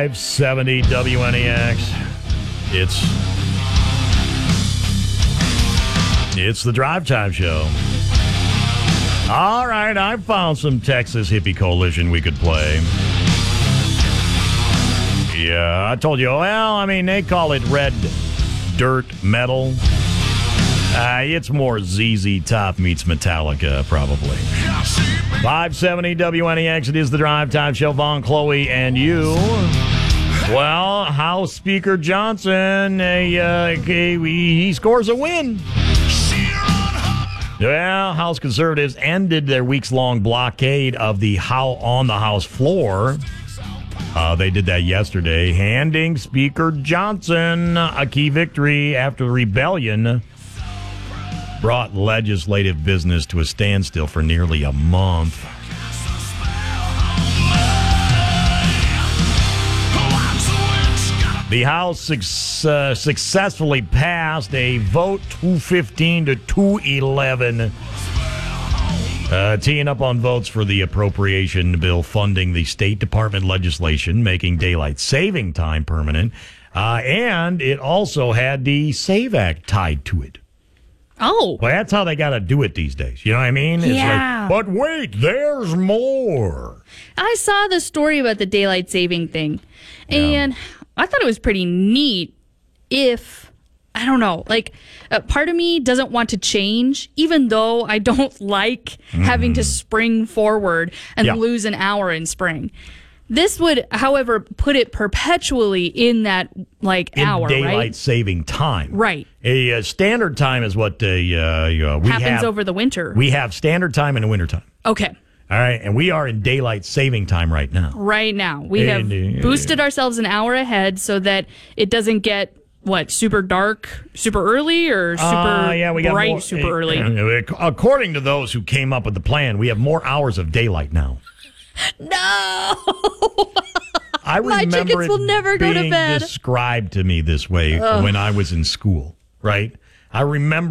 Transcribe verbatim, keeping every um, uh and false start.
five seventy W N E X. It's It's the Drive Time Show. All right, I found some Texas Hippie Coalition we could play. Yeah, I told you, well, I mean, they call it red dirt metal. Uh, it's more Z Z Top meets Metallica, probably. five seventy W N E X, it is the Drive Time Show. Vaughn, Chloe, and you. Well, House Speaker Johnson, uh, he, he scores a win. Well, House conservatives ended their weeks-long blockade of the How on the House floor. Uh, they did that yesterday, handing Speaker Johnson a key victory after the rebellion brought legislative business to a standstill for nearly a month. The House su- uh, successfully passed a vote two fifteen to two eleven, uh, teeing up on votes for the appropriation bill funding the State Department legislation, making daylight saving time permanent, uh, and it also had the SAVE Act tied to it. Oh. Well, that's how they got to do it these days. You know what I mean? It's yeah. like, but wait, there's more. I saw the story about the daylight saving thing, and yeah. I thought it was pretty neat if, I don't know, like, uh, part of me doesn't want to change, even though I don't like mm. having to spring forward and yeah. lose an hour in spring. This would, however, put it perpetually in that, like, in hour, daylight right? saving time. Right. A uh, standard time is what uh, uh, we happens have, over the winter. We have standard time and winter time. Okay. All right, and we are in daylight saving time right now. Right now. We have and, uh, boosted ourselves an hour ahead so that it doesn't get, what, super dark, super early, or super uh, yeah, we got bright, more, super uh, early? Uh, according to those who came up with the plan, we have more hours of daylight now. No! I remember My chickens will never go to bed. Described to me this way Ugh. when I was in school, right? I remember